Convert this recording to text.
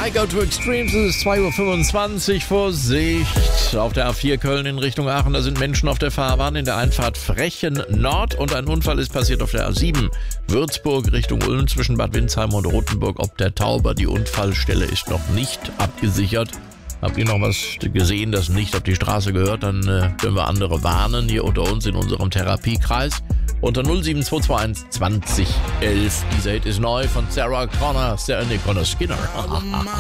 I go to extremes, es ist 2:25 Uhr, Vorsicht. Auf der A4 Köln in Richtung Aachen, da sind Menschen auf der Fahrbahn in der Einfahrt Frechen Nord und ein Unfall ist passiert auf der A7 Würzburg Richtung Ulm zwischen Bad Windsheim und Rothenburg ob der Tauber. Die Unfallstelle ist noch nicht abgesichert. Habt ihr noch was gesehen, das nicht auf die Straße gehört, dann können wir andere warnen hier unter uns in unserem Therapiekreis. Unter 07221 20 11. Dieser Hit ist neu von Sarah Connor Skinner.